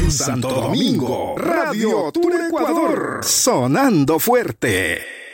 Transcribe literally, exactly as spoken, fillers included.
En Santo Domingo, Radio Tour Ecuador, sonando fuerte.